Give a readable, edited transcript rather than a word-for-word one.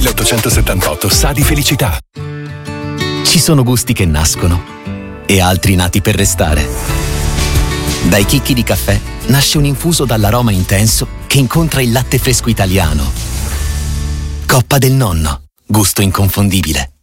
L'878 sa di felicità. Ci sono gusti che nascono e altri nati per restare. Dai chicchi di caffè nasce un infuso dall'aroma intenso che incontra il latte fresco italiano. Coppa del Nonno, gusto inconfondibile.